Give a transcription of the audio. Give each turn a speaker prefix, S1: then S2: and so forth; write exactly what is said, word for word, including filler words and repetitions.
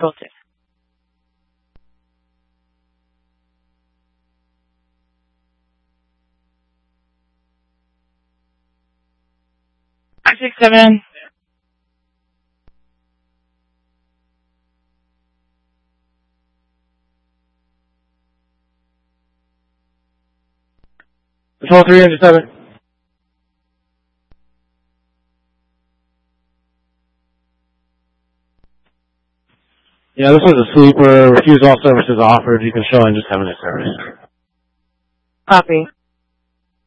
S1: difficulty. five six seven.
S2: Control three hundred seven. Yeah, this was a sleeper. Refuse all services offered. You can show in just having a service.
S1: Copy.